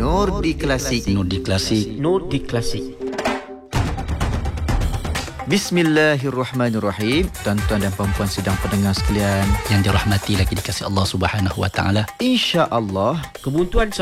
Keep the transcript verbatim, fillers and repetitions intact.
Nur di Klasik. Nur di Klasik. Nur di Klasik. Bismillahirrahmanirrahim. Tuan-tuan dan puan-puan sedang pendengar sekalian yang dirahmati lagi dikasihi Allah Subhanahu Wa Taala. Insya-Allah Kebuntuan